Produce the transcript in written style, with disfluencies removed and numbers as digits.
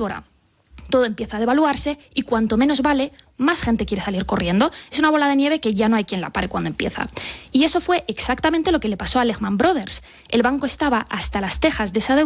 pólvora. Todo empieza a devaluarse y cuanto menos vale, más gente quiere salir corriendo. Es una bola de nieve que ya no hay quien la pare cuando empieza. Y eso fue exactamente lo que le pasó a Lehman Brothers. El banco estaba hasta las tejas de esa deuda